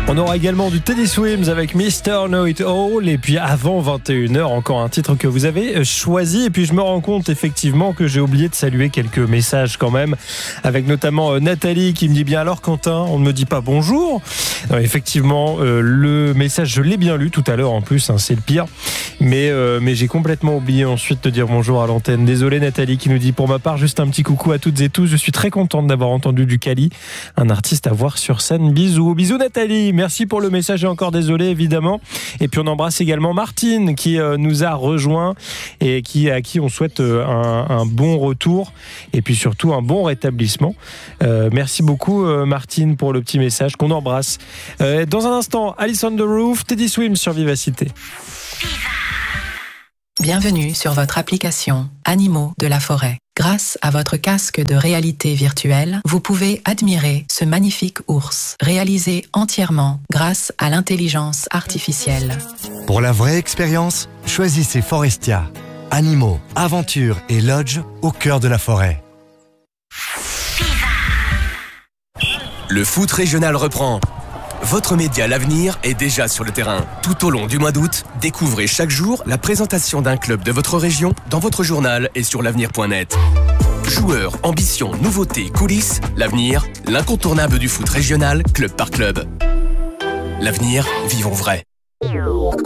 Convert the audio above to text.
On aura également du Teddy Swims avec Mr. Know It All. Et puis avant 21h, encore un titre que vous avez choisi. Et puis je me rends compte effectivement que j'ai oublié de saluer quelques messages quand même. Avec notamment Nathalie qui me dit bien alors Quentin, on ne me dit pas bonjour. Non, effectivement, le message je l'ai bien lu tout à l'heure en plus, hein, c'est le pire. Mais j'ai complètement oublié ensuite de dire bonjour à l'antenne. Désolé Nathalie qui nous dit pour ma part juste un petit coucou à toutes et tous. Je suis très contente d'avoir entendu du Cali, un artiste à voir sur scène. Bisous. Bisous Nathalie. Merci pour le message et encore désolé évidemment. Et puis on embrasse également Martine qui nous a rejoint et à qui on souhaite un bon retour et puis surtout un bon rétablissement. Merci beaucoup Martine pour le petit message qu'on embrasse. Dans un instant, Alice on the Roof, Teddy Swims sur Vivacité. Bienvenue sur votre application Animaux de la forêt. Grâce à votre casque de réalité virtuelle, vous pouvez admirer ce magnifique ours, réalisé entièrement grâce à l'intelligence artificielle. Pour la vraie expérience, choisissez Forestia. Animaux, aventures et lodge au cœur de la forêt. Le foot régional reprend. Votre média L'Avenir est déjà sur le terrain. Tout au long du mois d'août, découvrez chaque jour la présentation d'un club de votre région dans votre journal et sur l'avenir.net. Joueurs, ambitions, nouveautés, coulisses, L'Avenir, l'incontournable du foot régional, club par club. L'Avenir, vivons vrai.